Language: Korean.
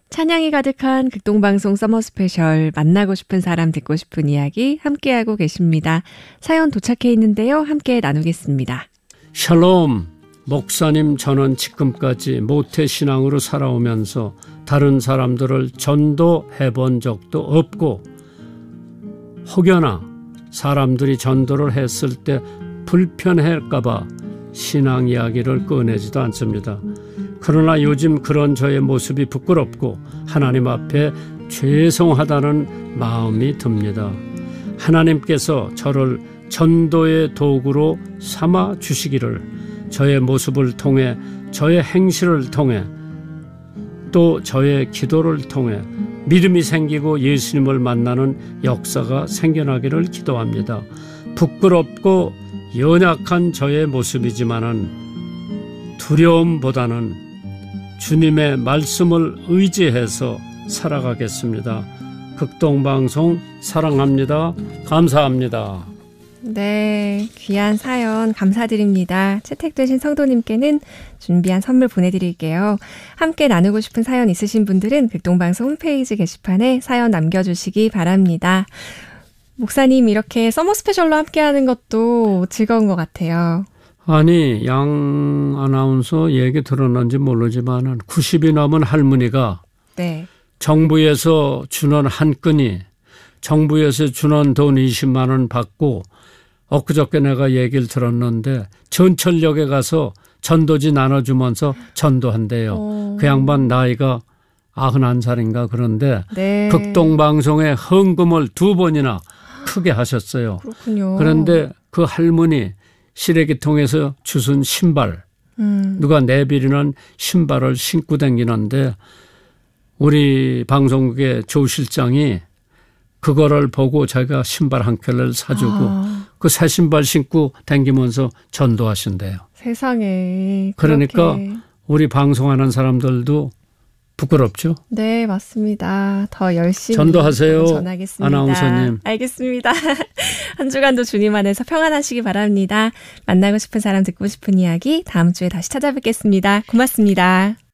찬양이 가득한 극동방송 서머 스페셜 만나고 싶은 사람 듣고 싶은 이야기 함께하고 계십니다. 사연 도착해 있는데요. 함께 나누겠습니다. 샬롬 목사님, 저는 지금까지 모태신앙으로 살아오면서 다른 사람들을 전도해 본 적도 없고 혹여나 사람들이 전도를 했을 때 불편할까 봐 신앙 이야기를 꺼내지도 않습니다. 그러나 요즘 그런 저의 모습이 부끄럽고 하나님 앞에 죄송하다는 마음이 듭니다. 하나님께서 저를 전도의 도구로 삼아 주시기를, 저의 모습을 통해, 저의 행실을 통해, 또 저의 기도를 통해 믿음이 생기고 예수님을 만나는 역사가 생겨나기를 기도합니다. 부끄럽고 연약한 저의 모습이지만은 두려움보다는 주님의 말씀을 의지해서 살아가겠습니다. 극동방송 사랑합니다. 감사합니다. 네, 귀한 사연 감사드립니다. 채택되신 성도님께는 준비한 선물 보내드릴게요. 함께 나누고 싶은 사연 있으신 분들은 극동방송 홈페이지 게시판에 사연 남겨주시기 바랍니다. 목사님, 이렇게 서머 스페셜로 함께하는 것도 즐거운 것 같아요. 아니, 양 아나운서 얘기 들었는지 모르지만 90이 넘은 할머니가 네. 정부에서 주는 한 건이, 정부에서 주는 돈 20만 원 받고 엊그저께 내가 얘기를 들었는데 전철역에 가서 전도지 나눠주면서 전도한대요. 그 양반 나이가 91살인가 그런데 네. 극동방송에 헌금을 2번이나 크게 하셨어요. 그렇군요. 그런데 그 할머니 시래기통에서 주순 신발, 누가 내비리는 신발을 신고 다니는데 우리 방송국의 조 실장이 그거를 보고 자기가 신발 한 켤레를 사주고 그 새 신발 신고 다니면서 전도하신대요. 세상에. 그러니까 그렇게. 우리 방송하는 사람들도 부끄럽죠? 네, 맞습니다. 더 열심히 전도하세요. 전하겠습니다. 아나운서님. 알겠습니다. 한 주간도 주님 안에서 평안하시기 바랍니다. 만나고 싶은 사람, 듣고 싶은 이야기 다음 주에 다시 찾아뵙겠습니다. 고맙습니다.